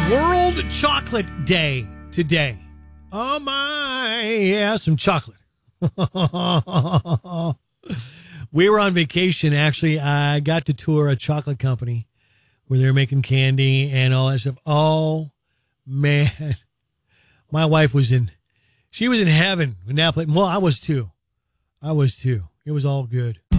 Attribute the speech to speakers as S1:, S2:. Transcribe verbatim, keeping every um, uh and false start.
S1: World Chocolate Day today. Oh my, yeah, some chocolate. We were on vacation. Actually, I got to tour a chocolate company where they're making candy and all that stuff. Oh man, my wife was in, she was in heaven when that played. Well, I was too. I was too. It was all good.